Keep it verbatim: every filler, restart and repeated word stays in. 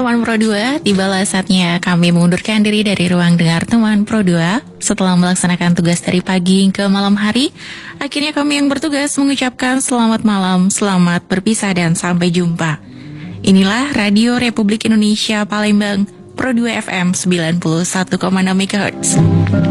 teman Pro dua, tibalah saatnya kami mengundurkan diri dari ruang dengar teman Pro dua. Setelah melaksanakan tugas dari pagi ke malam hari, akhirnya kami yang bertugas mengucapkan selamat malam, selamat berpisah dan sampai jumpa. Inilah Radio Republik Indonesia Palembang, Pro dua F M sembilan puluh satu koma enam MHz.